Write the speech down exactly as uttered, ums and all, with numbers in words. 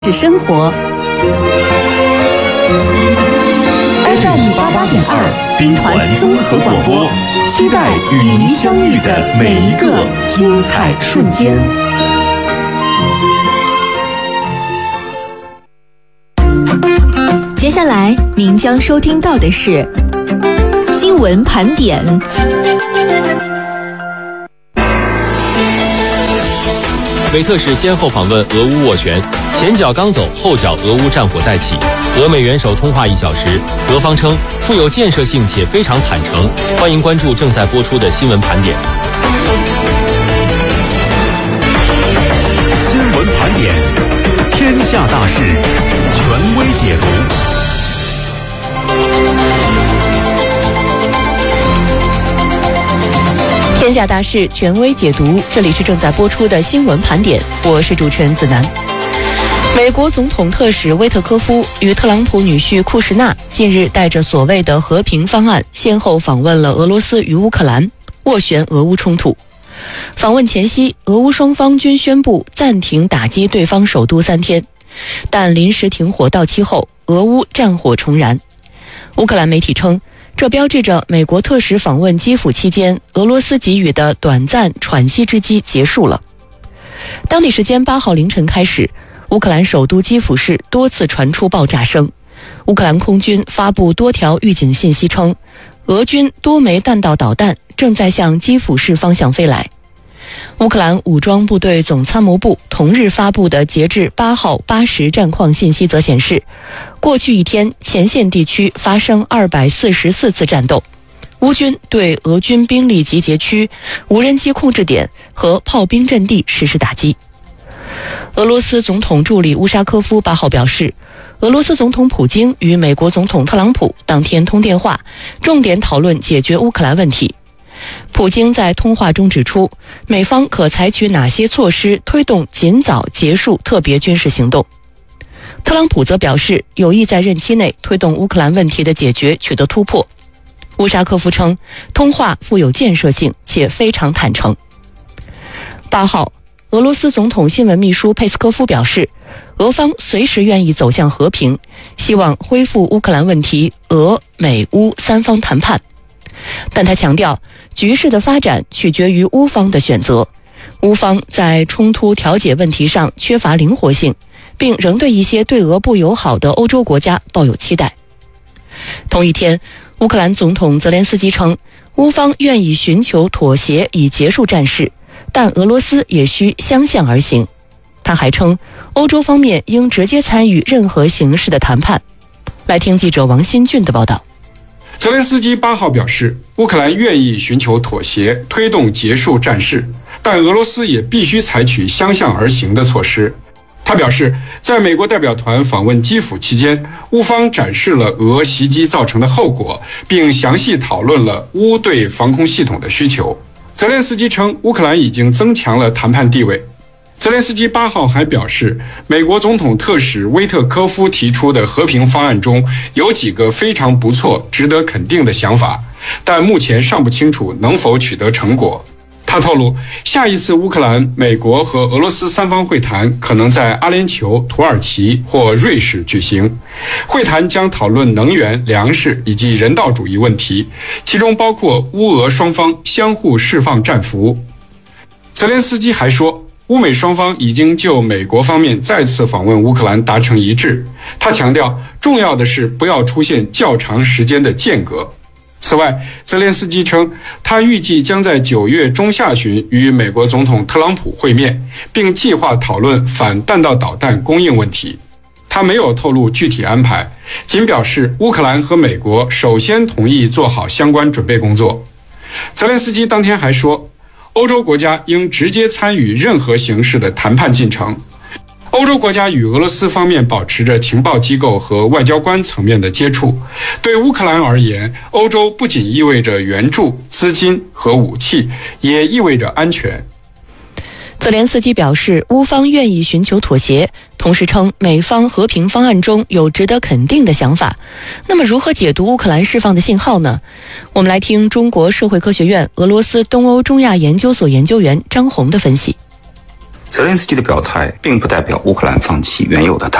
是生活 F M 八八点二兵团综合广播，期待与您相遇的每一个精彩瞬间。 接下来您将收听到的是新闻盘点。 美特使先后访问俄乌斡旋，前脚刚走，后脚俄乌战火再起。俄美元首通话一小时，俄方称富有建设性且非常坦诚。欢迎关注正在播出的新闻盘点。 新闻盘点，天下大事，权威解读。 天下大事，权威解读。这里是正在播出的新闻盘点，我是主持人子楠。美国总统特使威特科夫与特朗普女婿库什纳近日带着所谓的和平方案，先后访问了俄罗斯与乌克兰，斡旋俄乌冲突。访问前夕，俄乌双方均宣布暂停打击对方首都三天，但临时停火到期后，俄乌战火重燃。乌克兰媒体称，这标志着美国特使访问基辅期间，俄罗斯给予的短暂喘息之机结束了。当地时间八号凌晨开始，乌克兰首都基辅市多次传出爆炸声。乌克兰空军发布多条预警信息称，俄军多枚弹道导弹正在向基辅市方向飞来。乌克兰武装部队总参谋部同日发布的截至八号八时战况信息则显示，过去一天前线地区发生二百四十四次战斗，乌军对俄军兵力集结区、无人机控制点和炮兵阵地实施打击。俄罗斯总统助理乌沙科夫八号表示，俄罗斯总统普京与美国总统特朗普当天通电话，重点讨论解决乌克兰问题。普京在通话中指出，美方可采取哪些措施推动尽早结束特别军事行动。特朗普则表示，有意在任期内推动乌克兰问题的解决取得突破。乌沙科夫称，通话富有建设性且非常坦诚。八号，俄罗斯总统新闻秘书佩斯科夫表示，俄方随时愿意走向和平，希望恢复乌克兰问题俄美乌三方谈判。但他强调，局势的发展取决于乌方的选择，乌方在冲突调解问题上缺乏灵活性，并仍对一些对俄不友好的欧洲国家抱有期待。同一天，乌克兰总统泽连斯基称，乌方愿意寻求妥协以结束战事，但俄罗斯也需相向而行。他还称，欧洲方面应直接参与任何形式的谈判。来听记者王新俊的报道。 泽连斯基八号表示，乌克兰愿意寻求妥协，推动结束战事，但俄罗斯也必须采取相向而行的措施。他表示，在美国代表团访问基辅期间，乌方展示了俄袭击造成的后果，并详细讨论了乌对防空系统的需求。泽连斯基称，乌克兰已经增强了谈判地位。泽连斯基八号还表示，美国总统特使威特科夫提出的和平方案中有几个非常不错、值得肯定的想法，但目前尚不清楚能否取得成果。他透露，下一次乌克兰、美国和俄罗斯三方会谈可能在阿联酋、土耳其或瑞士举行。会谈将讨论能源、粮食以及人道主义问题，其中包括乌俄双方相互释放战俘。泽连斯基还说，乌美双方已经就美国方面再次访问乌克兰达成一致。他强调，重要的是不要出现较长时间的间隔。此外，泽连斯基称，他预计将在九月中下旬与美国总统特朗普会面，并计划讨论反弹道导弹供应问题。他没有透露具体安排，仅表示乌克兰和美国首先同意做好相关准备工作。泽连斯基当天还说，欧洲国家应直接参与任何形式的谈判进程。欧洲国家与俄罗斯方面保持着情报机构和外交官层面的接触。对乌克兰而言，欧洲不仅意味着援助、资金和武器，也意味着安全。 泽连斯基表示，乌方愿意寻求妥协，同时称美方和平方案中有值得肯定的想法。那么如何解读乌克兰释放的信号呢？我们来听中国社会科学院俄罗斯东欧中亚研究所研究员张红的分析。 泽连斯基的表态并不代表乌克兰放弃原有的